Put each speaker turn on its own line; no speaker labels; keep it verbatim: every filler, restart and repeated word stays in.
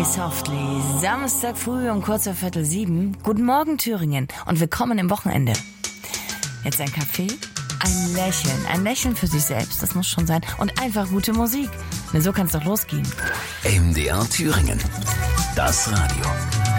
Softly. Samstag früh um kurz vor Viertel sieben. Guten Morgen, Thüringen. Und willkommen im Wochenende. Jetzt ein Kaffee, ein Lächeln. Ein Lächeln für sich selbst, das muss schon sein. Und einfach gute Musik. Na, so kann's doch losgehen.
M D R Thüringen. Das Radio.